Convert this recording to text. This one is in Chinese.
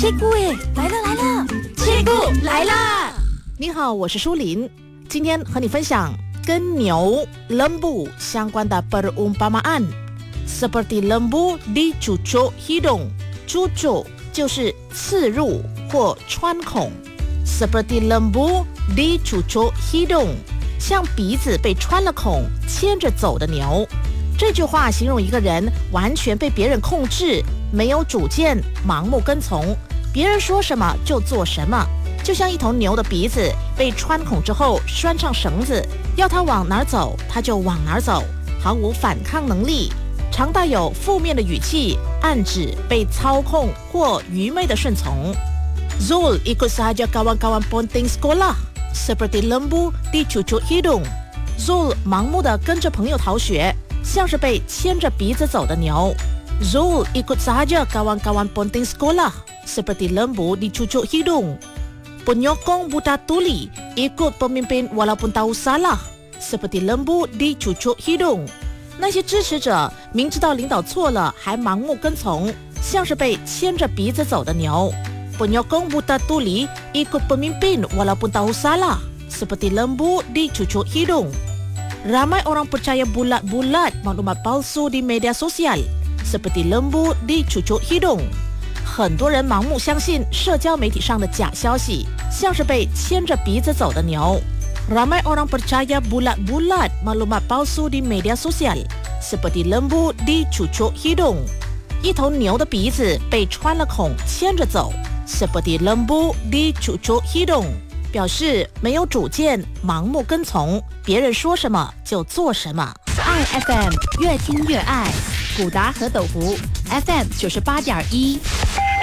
切姑哎，来了！切姑来啦！ 你好，我是舒琳，今天和你分享跟牛 lembu 相关的 perumpamaan seperti lembu dicucuk hidung。cucuk 就是刺入或穿孔 ，seperti lembu dicucuk hidung 像鼻子被穿了孔牵着走的牛。这句话形容一个人完全被别人控制，没有主见，盲目跟从，别人说什么就做什么，就像一头牛的鼻子被穿孔之后拴上绳子，要它往哪儿走它就往哪儿走，毫无反抗能力，常带有负面的语气，暗指被操控或愚昧的顺从。Zul ikut sahaja kawan-kawan ponting sekolah seperti lembu dicucuk hidung。 Zul 盲目地跟着朋友逃学，像是被牵着鼻子走的牛。Zul ikut sahaja kawan-kawan ponting sekolah seperti lembu dicucuk hidung。 Penyokong buta tuli ikut pemimpin walaupun tahu salah seperti lembu dicucuk hidung。 那些支持者明知道领导错了还盲目跟从，像是被牵着鼻子走的牛。Penyokong buta tuli ikut pemimpin walaupun tahu salah seperti lembu dicucuk hidung。 Ramai orang percaya bulat-bulat maklumat palsu di media sosial seperti lembu dicucuk hidung。 很多人盲目相信社交媒体上的假消息，像是被牵着鼻子走的牛。Ramai orang percaya bulat-bulat maklumat palsu di media sosial seperti lembu dicucuk hidung。 一头牛的鼻子被穿了孔牵着走 seperti lembu dicucuk hidung， 表示没有主见，盲目跟从，别人说什么就做什么。 爱 FM 越听越爱，古达和斗湖 FM 98.1。